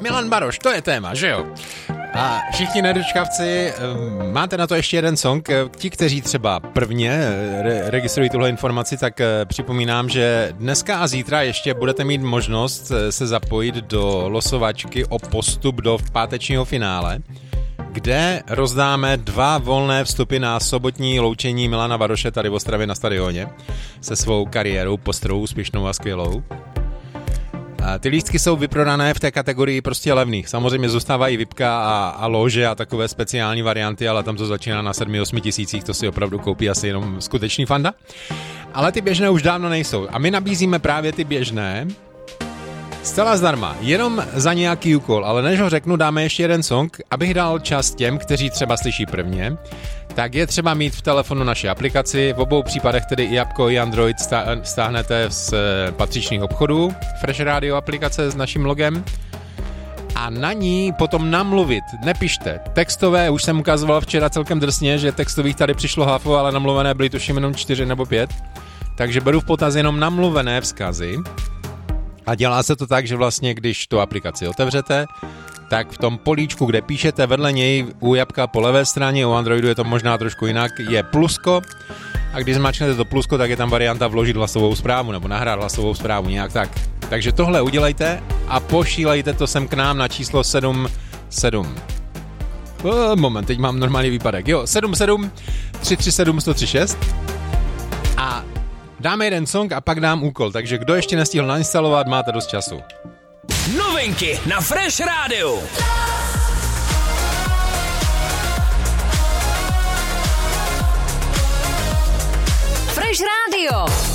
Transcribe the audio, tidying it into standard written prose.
Milan Baroš, to je téma, že jo? A všichni nedočkavci, máte na to ještě jeden song. Ti, kteří třeba prvně registrují tuhle informaci, tak připomínám, že dneska a zítra ještě budete mít možnost se zapojit do losovačky o postup do pátečního finále, kde rozdáme 2 volné vstupy na sobotní loučení Milana Baroše tady v Ostravě na stadioně se svou kariérou postrou, úspěšnou a skvělou. A ty lístky jsou vyprodané v té kategorii prostě levných. Samozřejmě zůstávají VIPka a lože a takové speciální varianty, ale tam to začíná na 7-8 tisících, to si opravdu koupí asi jenom skutečný fanda. Ale ty běžné už dávno nejsou. A my nabízíme právě ty běžné zcela zdarma, jenom za nějaký úkol, ale než ho řeknu, dáme ještě jeden song, abych dal čas těm, kteří třeba slyší prvně, tak je třeba mít v telefonu naši aplikaci, v obou případech tedy i Appko, i Android stáhnete z patřičných obchodů, Fresh Radio aplikace s naším logem a na ní potom namluvit, nepište, textové, už jsem ukazoval včera celkem drsně, že textových tady přišlo hafo, ale namluvené byly tuším jenom 4 nebo 5, takže beru v potaz jenom namluvené vzkazy. A dělá se to tak, že vlastně, když tu aplikaci otevřete, tak v tom políčku, kde píšete vedle něj u Jabka po levé straně, u Androidu je to možná trošku jinak, je plusko a když zmáčknete to plusko, tak je tam varianta vložit hlasovou zprávu nebo nahrát hlasovou zprávu, nějak tak. Takže tohle udělejte a pošílejte to sem k nám na číslo 77. Moment, teď mám normální výpadek. Jo, 77 337 1036 a dáme jeden song a pak dám úkol, takže kdo ještě nestihl nainstalovat, máte dost času. Novinky na Fresh Radio. Fresh Radio.